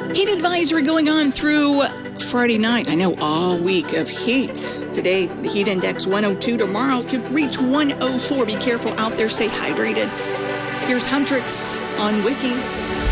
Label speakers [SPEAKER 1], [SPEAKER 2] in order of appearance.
[SPEAKER 1] Heat advisory going on through Friday night. I know, all week of heat. Today, the heat index 102. Tomorrow could reach 104. Be careful out there. Stay hydrated. Here's Huntrix on Wiki.